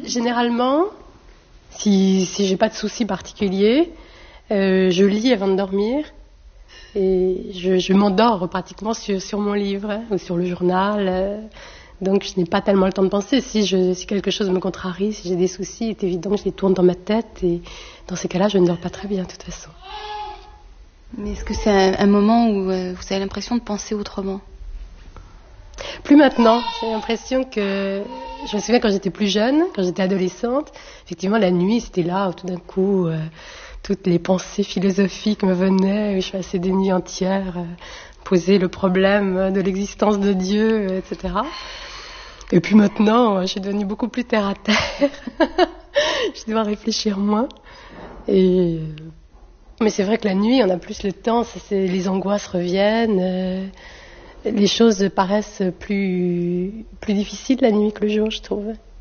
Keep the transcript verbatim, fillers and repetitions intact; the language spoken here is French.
Généralement, si, si j'ai pas de soucis particuliers, euh, je lis avant de dormir et je, je m'endors pratiquement sur, sur mon livre hein, ou sur le journal. Euh, donc je n'ai pas tellement le temps de penser. Si, je, si quelque chose me contrarie, si j'ai des soucis, il est évident que je les tourne dans ma tête et dans ces cas-là, je ne dors pas très bien de toute façon. Mais est-ce que c'est un, un moment où euh, vous avez l'impression de penser autrement ? Plus maintenant, j'ai l'impression que... Je me souviens quand j'étais plus jeune, quand j'étais adolescente, effectivement la nuit c'était là où tout d'un coup euh, toutes les pensées philosophiques me venaient, je passais des nuits entières, euh, poser le problème de l'existence de Dieu, euh, et cetera. Et puis maintenant, je suis devenue beaucoup plus terre à terre, je dois réfléchir moins. Et... Mais c'est vrai que la nuit on a plus le temps, ça, c'est... les angoisses reviennent... Euh... Les choses paraissent plus, plus difficiles la nuit que le jour, je trouve.